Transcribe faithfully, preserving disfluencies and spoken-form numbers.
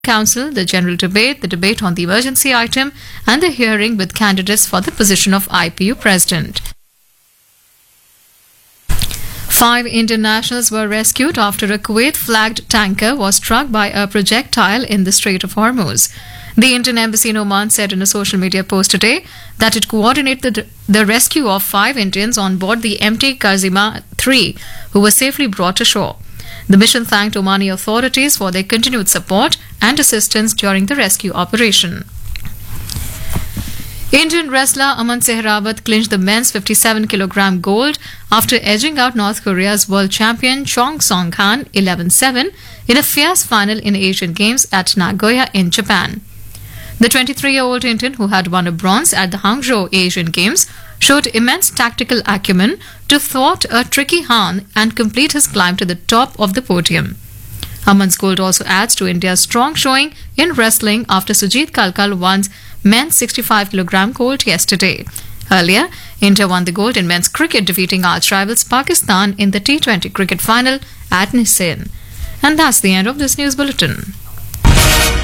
Council, the general debate, the debate on the emergency item, and the hearing with candidates for the position of I P U president. Five Indian nationals were rescued after a Kuwait-flagged tanker was struck by a projectile in the Strait of Hormuz. The Indian Embassy in Oman said in a social media post today that it coordinated the, the rescue of five Indians on board the M T Kazima three, who were safely brought ashore. The mission thanked Omani authorities for their continued support and assistance during the rescue operation. Indian wrestler Aman Sehrawat clinched the men's fifty-seven kilogram gold after edging out North Korea's world champion Chong Song-han eleven seven in a fierce final in Asian Games at Nagoya in Japan. The twenty-three-year-old Indian, who had won a bronze at the Hangzhou Asian Games, showed immense tactical acumen to thwart a tricky Han and complete his climb to the top of the podium. Aman's gold also adds to India's strong showing in wrestling after Sujit Kalkal won men's sixty-five kilogram gold yesterday. Earlier, India won the gold in men's cricket, defeating arch rivals Pakistan in the T twenty cricket final at Nissan. And that's the end of this news bulletin.